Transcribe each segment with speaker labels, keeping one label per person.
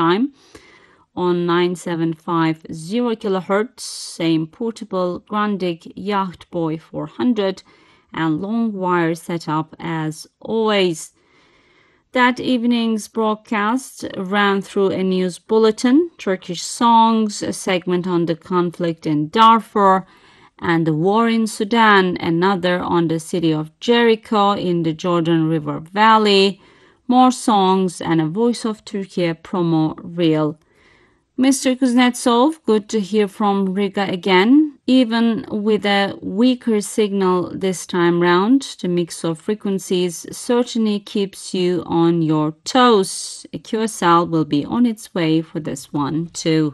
Speaker 1: time on 9750 kHz, same portable Grundig Yacht Boy 400 and long wire setup as always. That evening's broadcast ran through a news bulletin, Turkish songs, a segment on the conflict in Darfur and the war in Sudan, another on the city of Jericho in the Jordan River Valley, more songs, and a Voice of Turkey promo reel. Mr. Kuznetsov, good to hear from Riga again. Even with a weaker signal this time round, the mix of frequencies certainly keeps you on your toes. A QSL will be on its way for this one too.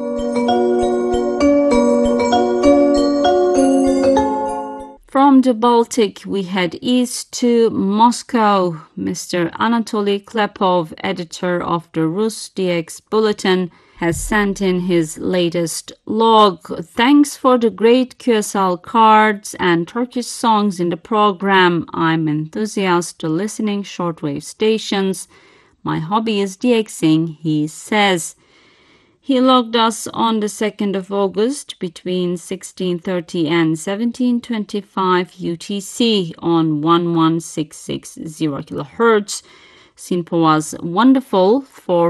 Speaker 1: From the Baltic, we head east to Moscow. Mr. Anatoly Klepov, editor of the Rus DX Bulletin, has sent in his latest log. Thanks for the great QSL cards and Turkish songs in the program. I'm enthusiastic to listening shortwave stations. My hobby is DXing, he says. He logged us on the 2nd of August between 1630 and 1725 UTC on 11660 kHz. Sinpo was wonderful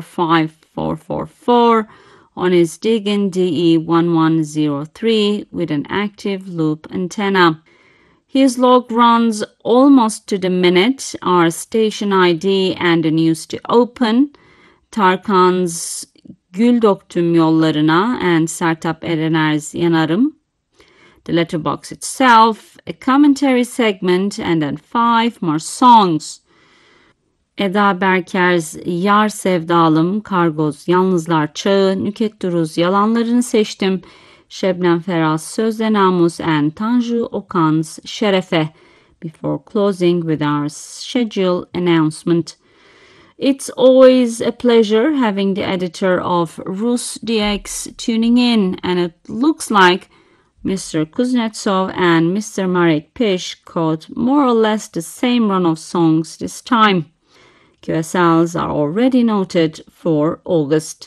Speaker 1: 45444 on his Digen DE 1103 with an active loop antenna. His log runs almost to the minute, our station ID and the news to open, Tarkan's Gül Döktüm Yollarına and Sertab Erener's Yanarım, the letterbox itself, a commentary segment, and then 5 more songs. Eda Berker's Yar Sevdalım, Kargoz Yalnızlar Çağı, Nüket Duruz Yalanlarını seçtim, Şebnem Ferah's Sözde Namus and Tanju Okan's Şerefe, before closing with our schedule announcement. It's always a pleasure having the editor of Rus DX tuning in, and it looks like Mr. Kuznetsov and Mr. Marek Pish caught more or less the same run of songs this time. QSLs are already noted for August.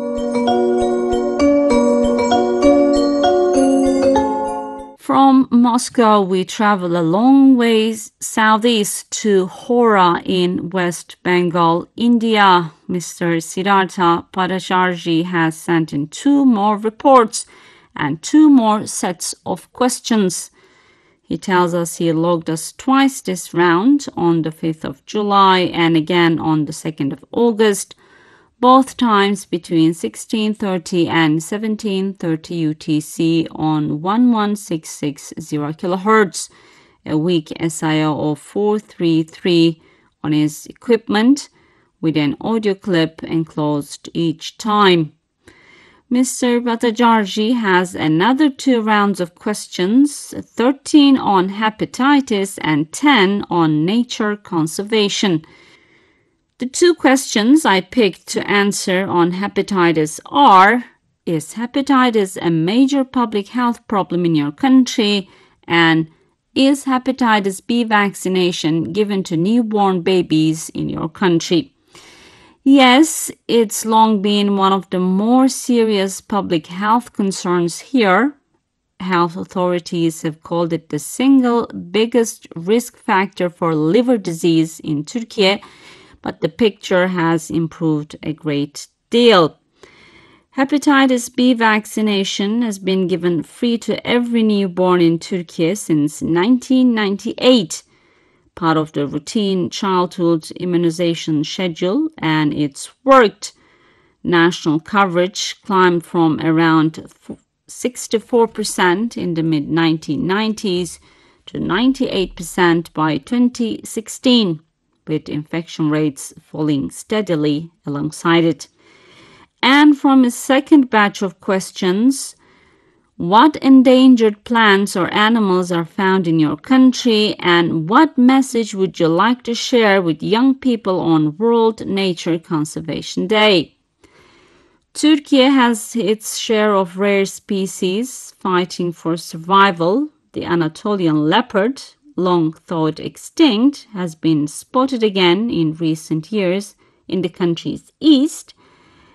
Speaker 1: From Moscow, we travel a long ways southeast to Hora in West Bengal, India. Mr. Siddhartha Parasharji has sent in 2 more reports and 2 more sets of questions. He tells us he logged us twice this round, on the 5th of July and again on the 2nd of August, both times between 1630 and 1730 UTC on 11660 kHz, a weak SIO of 433 on his equipment, with an audio clip enclosed each time. Mr. Bhattacharjee has another 2 rounds of questions, 13 on hepatitis and 10 on nature conservation. The 2 questions I picked to answer on hepatitis are: is hepatitis a major public health problem in your country? And is hepatitis B vaccination given to newborn babies in your country? Yes, it's long been one of the more serious public health concerns here. Health authorities have called it the single biggest risk factor for liver disease in Turkey, but the picture has improved a great deal. Hepatitis B vaccination has been given free to every newborn in Turkey since 1998, part of the routine childhood immunization schedule, and it's worked. National coverage climbed from around 64% in the mid-1990s to 98% by 2016. With infection rates falling steadily alongside it. And from a second batch of questions, what endangered plants or animals are found in your country, and what message would you like to share with young people on World Nature Conservation Day? Turkey has its share of rare species fighting for survival. The Anatolian leopard, long thought extinct, has been spotted again in recent years in the country's east,